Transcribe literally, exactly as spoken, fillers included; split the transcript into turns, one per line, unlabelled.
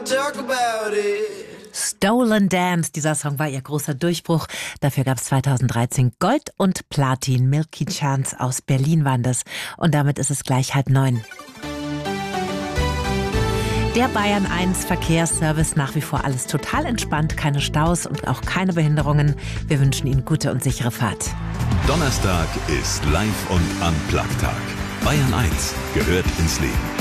Talk about it.
Stolen Dance, dieser Song war ihr großer Durchbruch. Dafür gab es zweitausenddreizehn Gold und Platin. Milky Chance aus Berlin waren das. Und damit ist es gleich halb neun. Der Bayern eins Verkehrsservice, nach wie vor alles total entspannt, keine Staus und auch keine Behinderungen. Wir wünschen Ihnen gute und sichere Fahrt.
Donnerstag ist Live- und Unplugged-Tag. Bayern eins gehört ins Leben.